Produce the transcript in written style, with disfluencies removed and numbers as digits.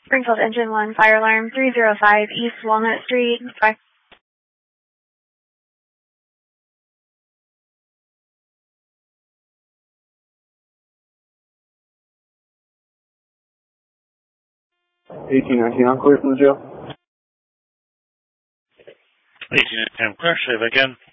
Springfield Engine 1, fire alarm 305 East Walnut Street. 1819, I'm clear from the jail. 1819, I'm clear. Say that again.